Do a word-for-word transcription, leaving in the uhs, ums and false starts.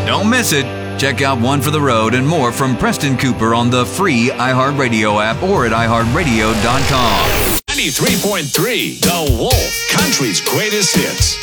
Don't miss it. Check out One for the Road and more from Preston Cooper on the free iHeartRadio app or at i heart radio dot com. ninety-three point three The Wolf, country's greatest hits.